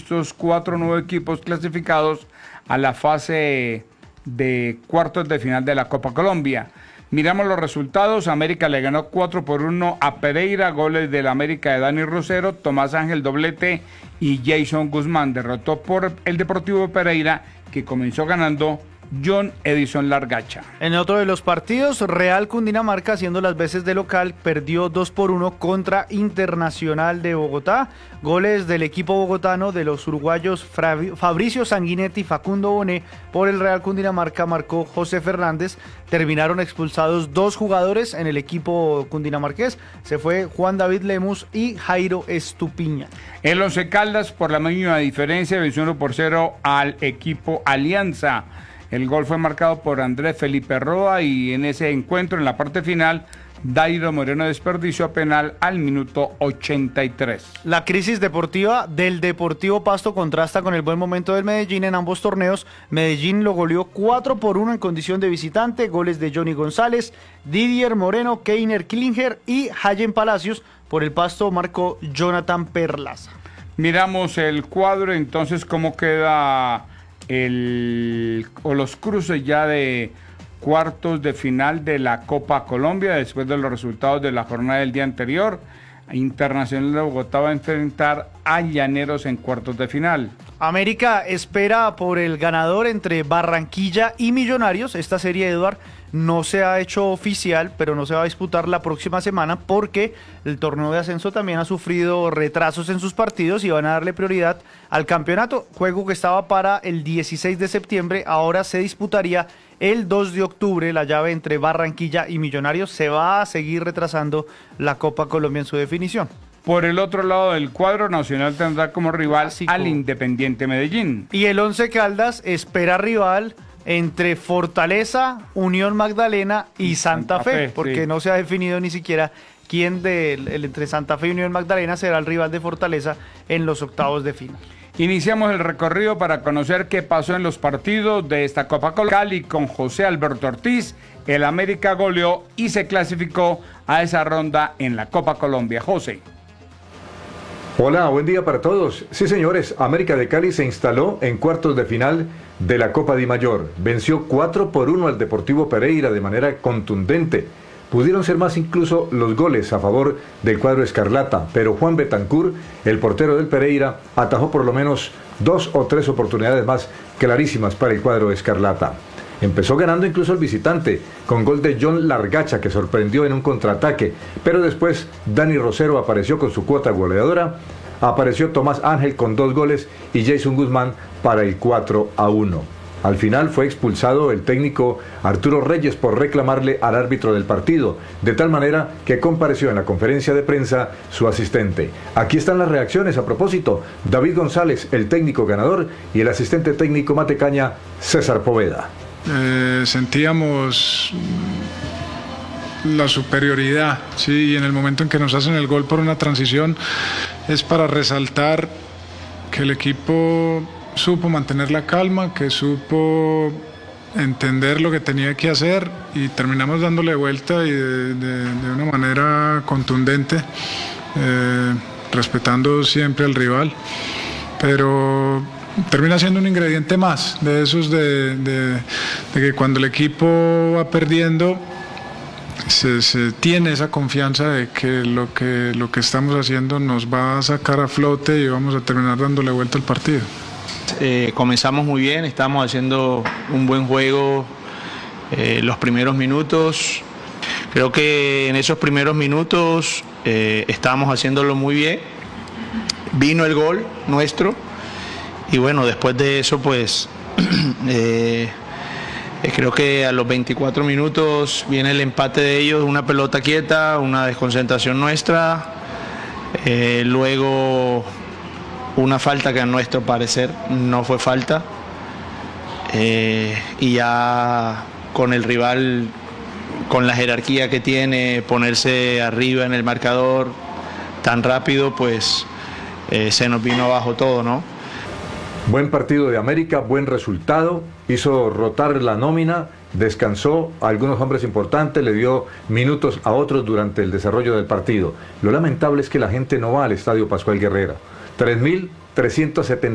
estos 4 nuevos equipos clasificados a la fase de cuartos de final de la Copa Colombia. Miramos los resultados. América le ganó 4-1 a Pereira, goles del América de Dani Rosero, Tomás Ángel doblete y Jason Guzmán. Derrotó por el Deportivo Pereira, que comenzó ganando John Edison Largacha. En otro de los partidos, Real Cundinamarca, haciendo las veces de local, perdió 2-1 contra Internacional de Bogotá. Goles del equipo bogotano de los uruguayos Fabricio Sanguinetti y Facundo Boné. Por el Real Cundinamarca marcó José Fernández. Terminaron expulsados 2 jugadores en el equipo cundinamarqués. Se fue Juan David Lemus y Jairo Estupiña. El Once Caldas, por la mínima diferencia, venció 1-0 al equipo Alianza. El gol fue marcado por Andrés Felipe Roa y en ese encuentro, en la parte final, Dairo Moreno desperdició penal al minuto 83. La crisis deportiva del Deportivo Pasto contrasta con el buen momento del Medellín en ambos torneos. Medellín lo goleó 4-1 en condición de visitante, goles de Johnny González, Didier Moreno, Keiner Klinger y Hayen Palacios. Por el Pasto marcó Jonathan Perlaza. Miramos el cuadro, entonces, cómo queda los cruces ya de cuartos de final de la Copa Colombia después de los resultados de la jornada del día anterior. Internacional de Bogotá va a enfrentar a Llaneros en cuartos de final. América espera por el ganador entre Barranquilla y Millonarios. Esta serie, Eduard, no se ha hecho oficial, pero no se va a disputar la próxima semana porque el torneo de ascenso también ha sufrido retrasos en sus partidos y van a darle prioridad al campeonato. Juego que estaba para el 16 de septiembre, ahora se disputaría el 2 de octubre, la llave entre Barranquilla y Millonarios. Se va a seguir retrasando la Copa Colombia en su definición. Por el otro lado del cuadro, Nacional tendrá como rival al Independiente Medellín. Y el Once Caldas espera rival entre Fortaleza, Unión Magdalena y Santa Fe, porque sí, no se ha definido ni siquiera quién entre Santa Fe y Unión Magdalena será el rival de Fortaleza en los octavos de final. Iniciamos el recorrido para conocer qué pasó en los partidos de esta Copa Colombia. Cali con José Alberto Ortiz, el América goleó y se clasificó a esa ronda en la Copa Colombia. José. Hola, buen día para todos. Sí, señores, América de Cali se instaló en cuartos de final de la Copa Di Mayor. Venció 4-1 al Deportivo Pereira de manera contundente. Pudieron ser más incluso los goles a favor del cuadro escarlata, pero Juan Betancur, el portero del Pereira, atajó por lo menos 2 o 3 oportunidades más clarísimas para el cuadro escarlata. Empezó ganando incluso el visitante, con gol de John Largacha, que sorprendió en un contraataque, pero después Dani Rosero apareció con su cuota goleadora, apareció Tomás Ángel con 2 goles y Jason Guzmán para el 4-1. Al final fue expulsado el técnico Arturo Reyes por reclamarle al árbitro del partido, de tal manera que compareció en la conferencia de prensa su asistente. Aquí están las reacciones a propósito: David González, el técnico ganador, y el asistente técnico matecaña, César Poveda. Sentíamos la superioridad, sí, y en el momento en que nos hacen el gol por una transición es para resaltar que el equipo supo mantener la calma, que supo entender lo que tenía que hacer y terminamos dándole vuelta y de una manera contundente, respetando siempre al rival, pero termina siendo un ingrediente más de esos de que cuando el equipo va perdiendo se tiene esa confianza de que lo que estamos haciendo nos va a sacar a flote y vamos a terminar dándole vuelta al partido. Comenzamos muy bien, estamos haciendo un buen juego los primeros minutos. Creo que en esos primeros minutos estábamos haciéndolo muy bien. Vino el gol nuestro y bueno, después de eso pues creo que a los 24 minutos viene el empate de ellos, una pelota quieta, una desconcentración nuestra, luego una falta que a nuestro parecer no fue falta, y ya con el rival, con la jerarquía que tiene, ponerse arriba en el marcador tan rápido, pues se nos vino abajo todo, ¿no? Buen partido de América, buen resultado, hizo rotar la nómina, descansó a algunos hombres importantes, le dio minutos a otros durante el desarrollo del partido. Lo lamentable es que la gente no va al Estadio Pascual Guerrera. 3.370